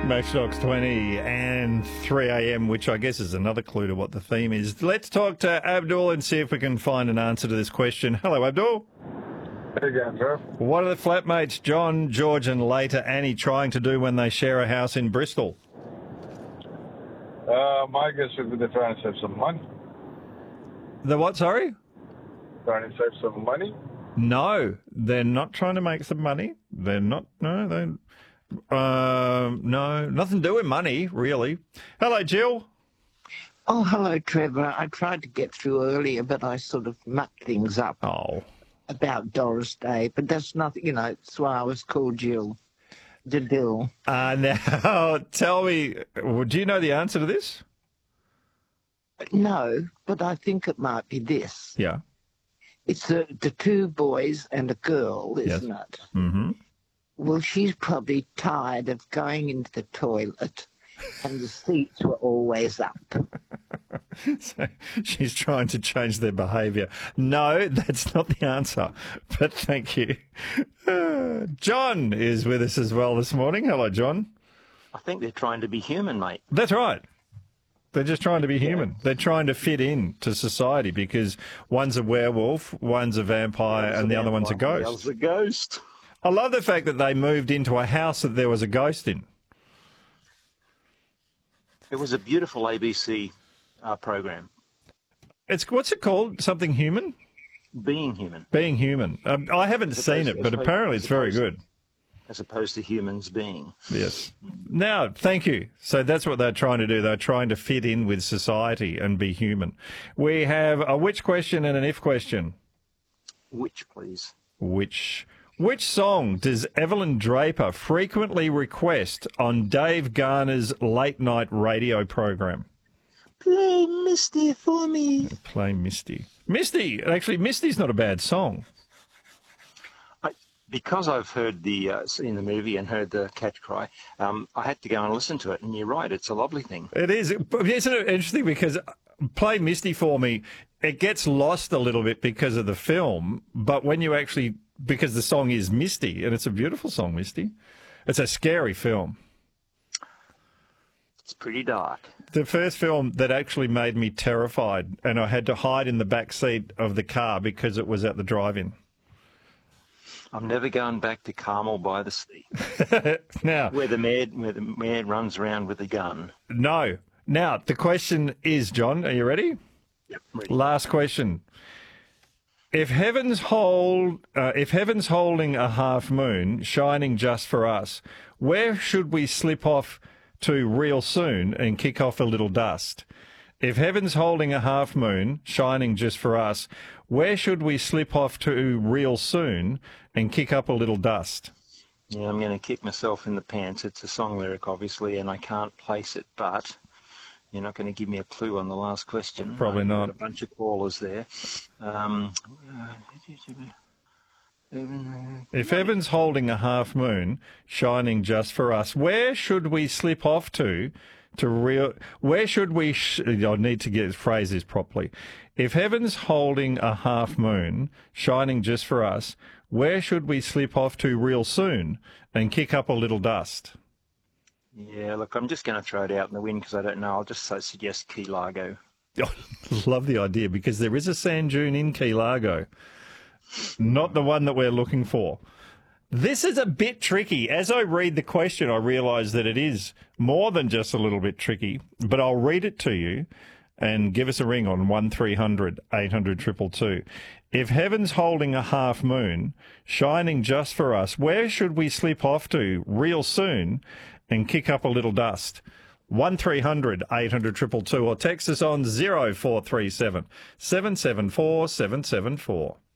Matchbox 20 and 3 a.m, which I guess is another clue to what the theme is. Let's talk to Abdul and see if we can find an answer to this question. Hello, Abdul. Hey again, Trev. What are the flatmates John, George and later Annie trying to do when they share a house in Bristol? My guess would be they're trying to save some money. The what, sorry? Trying to save some money? No, they're not trying to make some money. They're not, no, nothing to do with money, really. Hello, Jill. Oh, hello, Trevor. I tried to get through earlier, but I sort of mucked things up about Doris Day. But that's nothing, that's why I was called Jill. Dill. Now, tell me, do you know the answer to this? No, but I think it might be this. Yeah. It's the two boys and a girl, isn't it? Mm-hmm. Well, she's probably tired of going into the toilet and the seats were always up. So she's trying to change their behaviour. No, that's not the answer, but thank you. John is with us as well this morning. Hello, John. I think they're trying to be human, mate. That's right. They're just trying to be human. They're trying to fit in to society because one's a werewolf, one's a vampire, and the other one's a ghost. The other's a ghost. I love the fact that they moved into a house that there was a ghost in. It was a beautiful ABC program. What's it called? Something human? Being Human. Being Human. I haven't seen it, but apparently it's very good. As opposed to humans being. Yes. Now, thank you. So that's what they're trying to do. They're trying to fit in with society and be human. We have a which question and an if question. Which, please? Which song does Evelyn Draper frequently request on Dave Garner's late night radio program? Play Misty for me. Play Misty. Misty, actually, Misty's not a bad song. Because I've heard seen the movie and heard the catch cry, I had to go and listen to it. And you're right, it's a lovely thing. It is. Isn't it interesting? Because Play Misty for me, it gets lost a little bit because of the film. But when you actually, because the song is Misty, and it's a beautiful song, Misty. It's a scary film. It's pretty dark. The first film that actually made me terrified, and I had to hide in the back seat of the car because it was at the drive-in. I'm never going back to Carmel by the Sea. Now, where the mayor runs around with a gun. No. Now, the question is, John, are you ready? Yep, ready. Last question. If heaven's holding a half moon shining just for us, where should we slip off to real soon and kick off a little dust? If heaven's holding a half moon shining just for us, where should we slip off to real soon and kick up a little dust? Yeah, I'm going to kick myself in the pants. It's a song lyric, obviously, and I can't place it, but you're not going to give me a clue on the last question. Probably not. Got a bunch of callers there. If heaven's holding a half moon shining just for us, where should we slip off to real? Where should we? I need to phrase this properly. If heaven's holding a half moon shining just for us, where should we slip off to real soon and kick up a little dust? Yeah, look, I'm just going to throw it out in the wind because I don't know. I'll just suggest Key Largo. Love the idea because there is a sand dune in Key Largo. Not the one that we're looking for. This is a bit tricky. As I read the question, I realise that it is more than just a little bit tricky, but I'll read it to you and give us a ring on 1300 800 222. If heaven's holding a half moon shining just for us, where should we slip off to real soon and kick up a little dust? 1300 800 222 or text us on 0437 774 774.